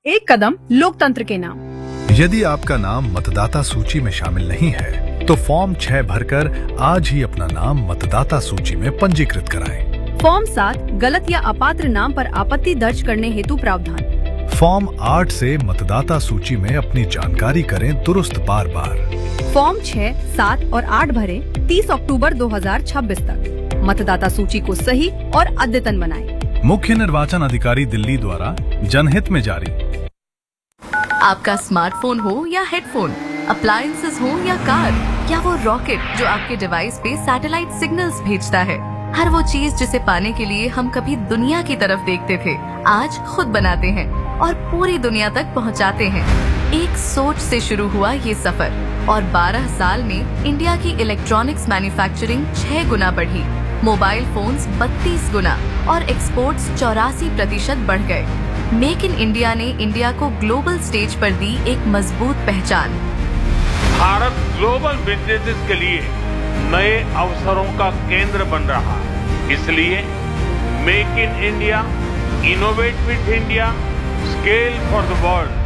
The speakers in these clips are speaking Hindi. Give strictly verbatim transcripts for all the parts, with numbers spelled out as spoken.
एक कदम लोकतंत्र के नाम। यदि आपका नाम मतदाता सूची में शामिल नहीं है तो फॉर्म छह भरकर आज ही अपना नाम मतदाता सूची में पंजीकृत कराएं। फॉर्म सात गलत या अपात्र नाम पर आपत्ति दर्ज करने हेतु प्रावधान। फॉर्म आठ से मतदाता सूची में अपनी जानकारी करें दुरुस्त बार बार। फॉर्म छह, सात और आठ भरें तीस अक्टूबर दो हजार छब्बीस तक। मतदाता सूची को सही और अद्यतन बनाएं। मुख्य निर्वाचन अधिकारी दिल्ली द्वारा जनहित में जारी। आपका स्मार्टफोन हो या हेडफोन, अप्लायंसेस हो या कार, या वो रॉकेट जो आपके डिवाइस पे सैटेलाइट सिग्नल्स भेजता है, हर वो चीज जिसे पाने के लिए हम कभी दुनिया की तरफ देखते थे, आज खुद बनाते हैं और पूरी दुनिया तक पहुंचाते हैं। एक सोच से शुरू हुआ ये सफर और बारह साल में इंडिया की इलेक्ट्रॉनिक्स मैन्युफैक्चरिंग छह गुना बढ़ी, मोबाइल फोन्स बत्तीस गुना और एक्सपोर्ट्स चौरासी प्रतिशत बढ़ गए। मेक इन इंडिया ने इंडिया को ग्लोबल स्टेज पर दी एक मजबूत पहचान। भारत ग्लोबल बिजनेसेस के लिए नए अवसरों का केंद्र बन रहा है। इसलिए make in India, innovate with India, scale for the world.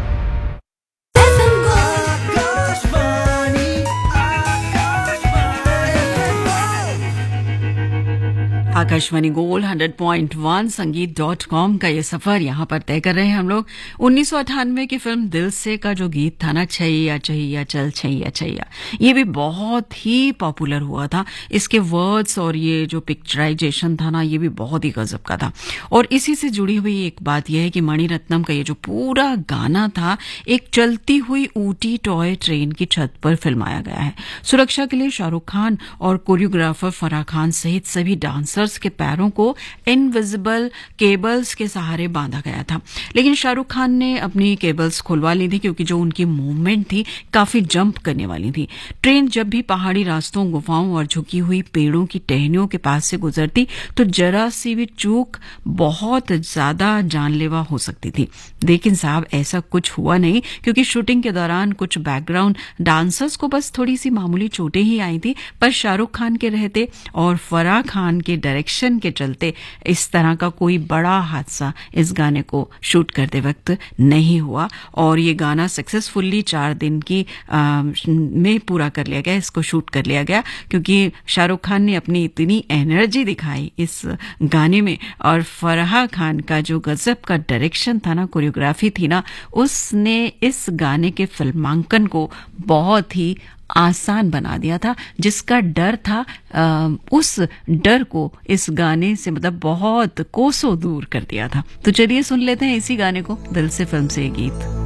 Akashvani gold hundred point one संगीत डॉट कॉम का ये सफर यहाँ पर तय कर रहे हैं हम लोग। उन्नीस सौ अट्ठानवे की फिल्म दिल से का जो गीत था ना, छैया छैया चल छैया छैया, ये भी बहुत ही पॉपुलर हुआ था। इसके वर्ड्स और ये जो पिक्चराइजेशन था ना, ये भी बहुत ही गजब का था। और इसी से जुड़ी हुई एक बात यह है कि मणिरत्नम का ये जो पूरा गाना था, एक चलती हुई ऊटी टॉय ट्रेन की छत पर फिल्माया गया है। सुरक्षा के लिए शाहरुख खान और कोरियोग्राफर फराह खान सहित सभी डांसर्स के पैरों को इनविजिबल केबल्स के सहारे बांधा गया था। लेकिन शाहरुख खान ने अपनी केबल्स खुलवा ली थी क्योंकि जो उनकी मूवमेंट थी काफी जंप करने वाली थी। ट्रेन जब भी पहाड़ी रास्तों, गुफाओं और झुकी हुई पेड़ों की टहनियों के पास से गुजरती तो जरा सी भी चूक बहुत ज्यादा जानलेवा हो सकती थी। लेकिन साहब ऐसा कुछ हुआ नहीं, क्योंकि शूटिंग के दौरान कुछ बैकग्राउंड डांसर्स को बस थोड़ी सी मामूली चोटें ही आई थी, पर शाहरुख खान के रहते और फराह खान के डायरेक्शन के चलते इस तरह का कोई बड़ा हादसा इस गाने को शूट करते वक्त नहीं हुआ। और ये गाना सक्सेसफुली चार दिन की आ, में पूरा कर लिया गया, इसको शूट कर लिया गया, क्योंकि शाहरुख खान ने अपनी इतनी एनर्जी दिखाई इस गाने में। और फराह खान का जो गजब का डायरेक्शन था ना, कोरियोग्राफी थी ना, उसने इस गाने के फिल्मांकन को बहुत ही आसान बना दिया था। जिसका डर था आ, उस डर को इस गाने से मतलब बहुत कोसों दूर कर दिया था। तो चलिए सुन लेते हैं इसी गाने को, दिल से फिल्म से ये गीत।